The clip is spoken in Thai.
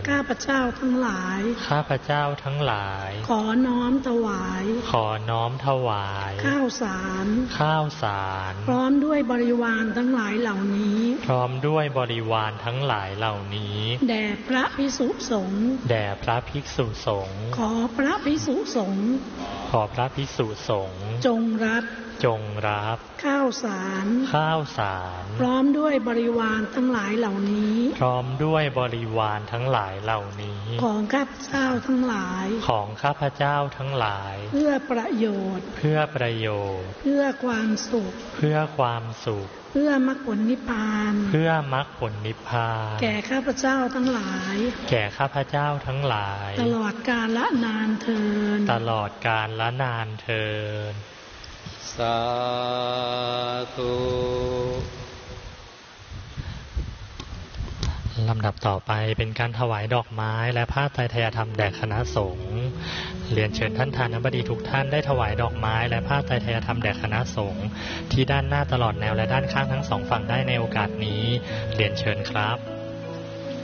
ข้าพเจ้าทั้งหลายข้าพเจ้าทั้งหลายขอน้อมถวายขอน้อมถวายข้าวสารพร้อมด้วยบริวารทั้งหลายเหล่านี้พร้อมด้วยบริวารทั้งหลายเหล่านี้แด่พระภิกษุสงฆ์แด่พระภิกษุสงฆ์ขอพระภิกษุสงฆ์ขอพระภิกษุสงฆ์จงรับข้าวสารพร้อมด้วยบริวารทั้งหลายเหล่านี้พร้อมด้วยบริวารทั้งหลายเหล่านี้ของข้าพเจ้าทั้งหลายเพื่อประโยชน์เพื่อความสุขเพื่อมรรคผลนิพพานแก่ข้าพเจ้าทั้งหลายตลอดกาลละนานเทินสาธุลำดับต่อไปเป็นการถวายดอกไม้และผ้าไตรไทยธรรมแด่คณะสงฆ์เรียนเชิญท่านทานบดีทุกท่านได้ถวายดอกไม้และผ้าไตรไทยธรรมแด่คณะสงฆ์ที่ด้านหน้าตลอดแนวและด้านข้างทั้งสองฝั่งได้ในโอกาสนี้เรียนเชิญครับ